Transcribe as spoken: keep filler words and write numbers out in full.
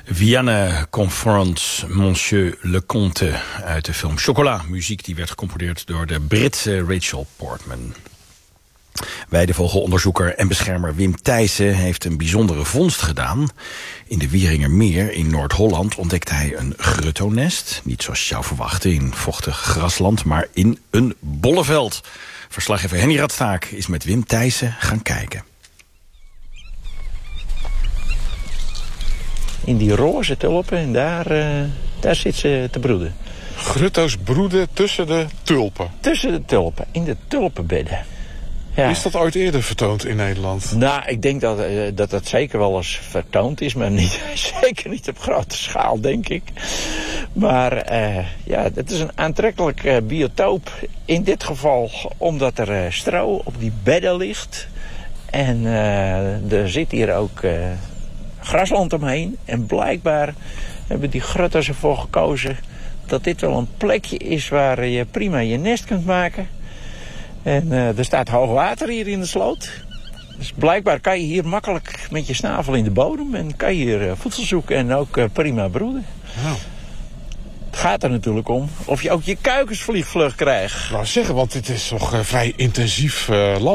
Vianne confronts Monsieur Lecomte uit de film Chocolat. Muziek die werd gecomponeerd door de Britse Rachel Portman. Weidevogelonderzoeker en beschermer Wim Thijssen heeft een bijzondere vondst gedaan. In de Wieringermeer in Noord-Holland ontdekte hij een gruttonest. Niet zoals je zou verwachten in vochtig grasland, maar in een bolleveld. Verslaggever Henny Radstaak is met Wim Thijssen gaan kijken. In die roze tulpen, en daar, uh, daar zit ze te broeden. Grutto's broeden tussen de tulpen? Tussen de tulpen, in de tulpenbedden. Ja. Is dat ooit eerder vertoond in Nederland? Nou, ik denk dat, uh, dat dat zeker wel eens vertoond is, maar niet, zeker niet op grote schaal, denk ik. Maar uh, ja, het is een aantrekkelijk uh, biotoop. In dit geval omdat er uh, stro op die bedden ligt. En uh, er zit hier ook uh, grasland omheen. En blijkbaar hebben die grutters ervoor gekozen dat dit wel een plekje is waar je prima je nest kunt maken. En uh, er staat hoog water hier in de sloot. Dus blijkbaar kan je hier makkelijk met je snavel in de bodem en kan je hier uh, voedsel zoeken en ook uh, prima broeden. Wow. Het gaat er natuurlijk om of je ook je kuikensvliegvlug krijgt. Nou zeggen, want dit is toch uh, vrij intensief uh, land.